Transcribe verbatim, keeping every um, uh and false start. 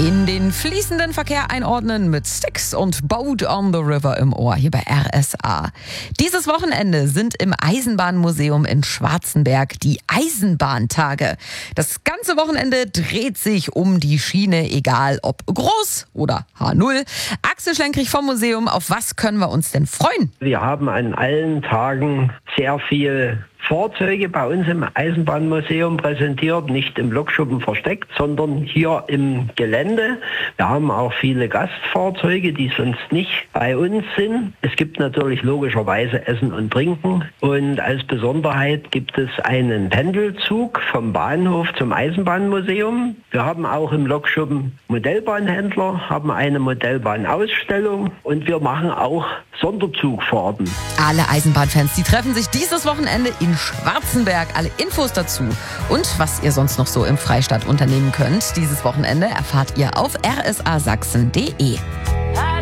In den fließenden Verkehr einordnen mit Styx und Boat on the River im Ohr hier bei R S A. Dieses Wochenende sind im Eisenbahnmuseum in Schwarzenberg die Eisenbahntage. Das ganze Wochenende dreht sich um die Schiene, egal ob groß oder H null. Axel Schlenkrich vom Museum, auf was können wir uns denn freuen? Wir haben an allen Tagen sehr viel Fahrzeuge bei uns im Eisenbahnmuseum präsentiert, nicht im Lokschuppen versteckt, sondern hier im Gelände. Wir haben auch viele Gastfahrzeuge, die sonst nicht bei uns sind. Es gibt natürlich logischerweise Essen und Trinken und als Besonderheit gibt es einen Pendelzug vom Bahnhof zum Eisenbahnmuseum. Wir haben auch im Lokschuppen Modellbahnhändler, haben eine Modellbahnausstellung und wir machen auch Sonderzugfahrten. Alle Eisenbahnfans, die treffen sich dieses Wochenende in Schwarzenberg. Alle Infos dazu und was ihr sonst noch so im Freistaat unternehmen könnt dieses Wochenende erfahrt ihr auf r s a sachsen punkt d e.